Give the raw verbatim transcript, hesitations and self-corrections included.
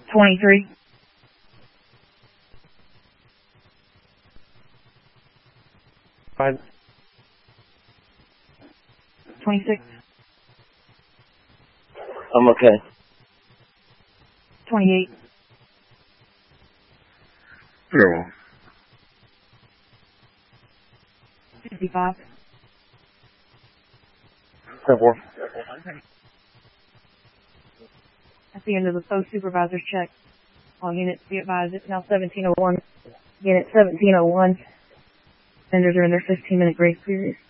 twenty-three. Five. twenty-six. I'm okay. twenty-eight. Very well. fifty-five. ten four. At the end of the post supervisor's check, all units be advised it's now seventeen oh one. Unit seventeen oh one. Vendors are in their fifteen minute grace period.